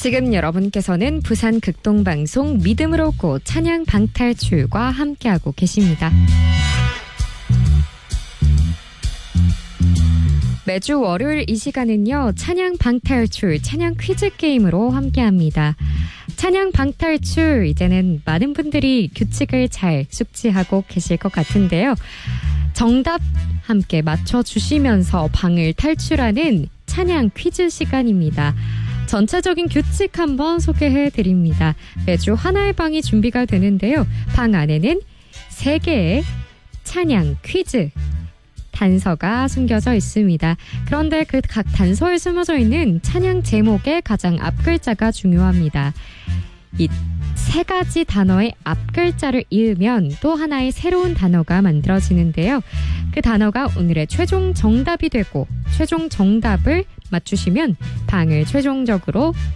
지금 여러분께서는 부산 극동방송 믿음으로 고 찬양 방탈출과 함께하고 계십니다. 매주 월요일 이 시간은요, 찬양 방탈출, 찬양 퀴즈 게임으로 함께합니다. 찬양 방탈출, 이제는 많은 분들이 규칙을 잘 숙지하고 계실 것 같은데요. 정답 함께 맞춰주시면서 방을 탈출하는 찬양 퀴즈 시간입니다. 전체적인 규칙 한번 소개해드립니다. 매주 하나의 방이 준비가 되는데요. 방 안에는 3개의 찬양 퀴즈 단서가 숨겨져 있습니다. 그런데 그 각 단서에 숨어져 있는 찬양 제목의 가장 앞글자가 중요합니다. 이 3가지 단어의 앞글자를 이으면 또 하나의 새로운 단어가 만들어지는데요. 그 단어가 오늘의 최종 정답이 되고 최종 정답을 맞추시면 방을 최종적으로